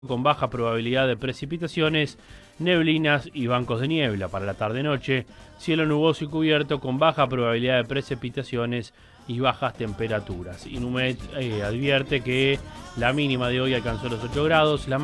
con baja probabilidad de precipitaciones, neblinas y bancos de niebla. Para la tarde-noche, cielo nuboso y cubierto con baja probabilidad de precipitaciones y bajas temperaturas. Inumet advierte que la mínima de hoy alcanzó los 8 grados, la